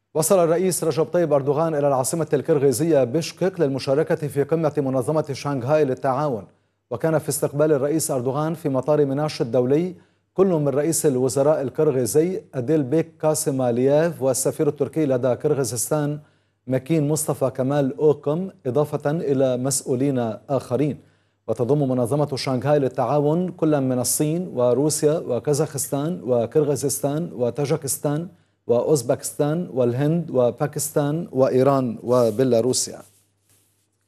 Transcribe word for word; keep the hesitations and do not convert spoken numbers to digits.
وصل الرئيس رجب طيب أردوغان إلى العاصمة الكرغيزية بشكك للمشاركة في قمة منظمة شانغهاي للتعاون. وكان في استقبال الرئيس أردوغان في مطار مناش الدولي كل من رئيس الوزراء الكرغيزي أديل بيك كاسيمالييف والسفير التركي لدى كرغيزستان ماكين مصطفى كمال أوكم، إضافة إلى مسؤولين آخرين. وتضم منظمة شانغهاي للتعاون كل من الصين وروسيا وكازاخستان وكرغيزستان وتاجكستان وأوزبكستان والهند وباكستان وإيران وبيلاروسيا.